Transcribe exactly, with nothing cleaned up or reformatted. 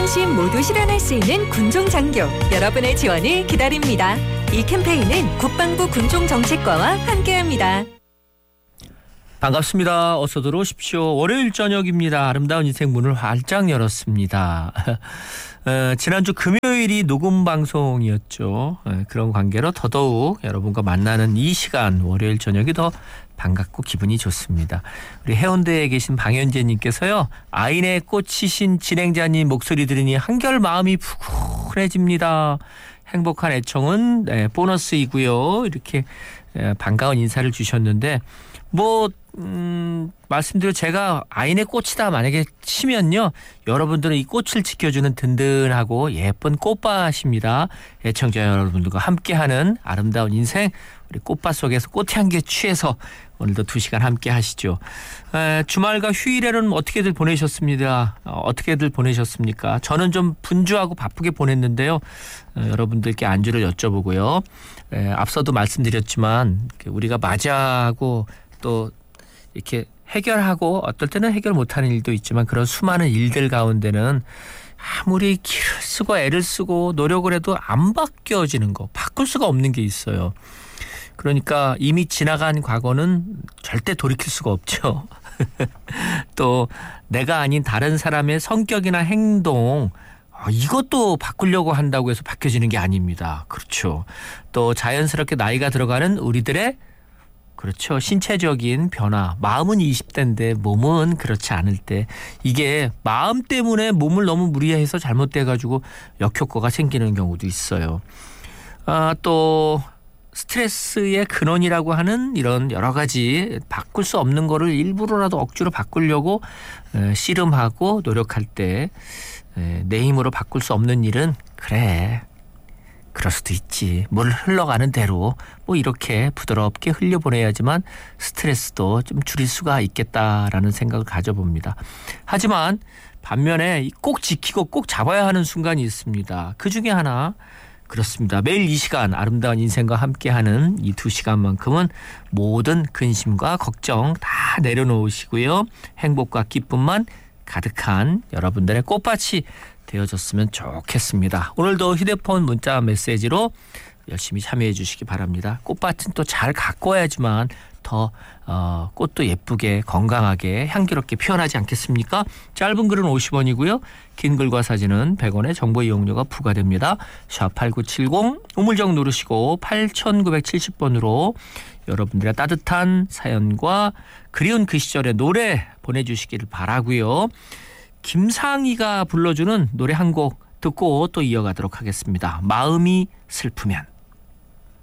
어르신 모두 실현할 수 있는 군종장교, 여러분의 지원을 기다립니다. 이 캠페인은 국방부 군종정책과와 함께합니다. 반갑습니다. 어서 들어오십시오. 월요일 저녁입니다. 아름다운 인생 문을 활짝 열었습니다. 어, 지난주 금요일이 녹음 방송이었죠. 어, 그런 관계로 더더욱 여러분과 만나는 이 시간 월요일 저녁이 더 반갑고 기분이 좋습니다. 우리 해운대에 계신 방현재님께서요. 아인의 꽃이신 진행자님 목소리 들으니 한결 마음이 푸근해집니다. 행복한 애청은 네, 보너스이고요. 이렇게 에, 반가운 인사를 주셨는데 뭐 음, 말씀드려 제가 아인의 꽃이다 만약에 치면요. 여러분들은 이 꽃을 지켜주는 든든하고 예쁜 꽃밭입니다. 애청자 여러분들과 함께하는 아름다운 인생 우리 꽃밭 속에서 꽃향기에 취해서 오늘도 두 시간 함께 하시죠. 에, 주말과 휴일에는 어떻게들 보내셨습니다. 어, 어떻게들 보내셨습니까? 저는 좀 분주하고 바쁘게 보냈는데요. 에, 여러분들께 안주를 여쭤보고요. 에, 앞서도 말씀드렸지만 우리가 맞이하고 또 이렇게 해결하고 어떨 때는 해결 못하는 일도 있지만 그런 수많은 일들 가운데는 아무리 기를 쓰고 애를 쓰고 노력을 해도 안 바뀌어지는 거, 바꿀 수가 없는 게 있어요. 그러니까 이미 지나간 과거는 절대 돌이킬 수가 없죠. 또 내가 아닌 다른 사람의 성격이나 행동 이것도 바꾸려고 한다고 해서 바뀌어지는 게 아닙니다. 그렇죠. 또 자연스럽게 나이가 들어가는 우리들의 그렇죠. 신체적인 변화. 마음은 이십 대인데 몸은 그렇지 않을 때 이게 마음 때문에 몸을 너무 무리해서 잘못돼가지고 역효과가 생기는 경우도 있어요. 아, 또 스트레스의 근원이라고 하는 이런 여러 가지 바꿀 수 없는 거를 일부러라도 억지로 바꾸려고 씨름하고 노력할 때 내 힘으로 바꿀 수 없는 일은 그래. 그럴 수도 있지. 물 흘러가는 대로 뭐 이렇게 부드럽게 흘려보내야지만 스트레스도 좀 줄일 수가 있겠다라는 생각을 가져봅니다. 하지만 반면에 꼭 지키고 꼭 잡아야 하는 순간이 있습니다. 그 중에 하나 그렇습니다. 매일 이 시간 아름다운 인생과 함께하는 이 두 시간만큼은 모든 근심과 걱정 다 내려놓으시고요. 행복과 기쁨만 가득한 여러분들의 꽃밭이 되어졌으면 좋겠습니다. 오늘도 휴대폰 문자 메시지로 열심히 참여해 주시기 바랍니다. 꽃밭은 또 잘 가꿔야지만 더 어, 꽃도 예쁘게 건강하게 향기롭게 피어나지 않겠습니까? 짧은 글은 오십 원이고요. 긴 글과 사진은 백 원의 정보 이용료가 부과됩니다. 샵 팔구칠공 우물정 누르시고 팔천구백칠십 번으로 여러분들의 따뜻한 사연과 그리운 그 시절의 노래 보내주시기를 바라고요. 김상희가 불러주는 노래 한 곡 듣고 또 이어가도록 하겠습니다. 마음이 슬프면.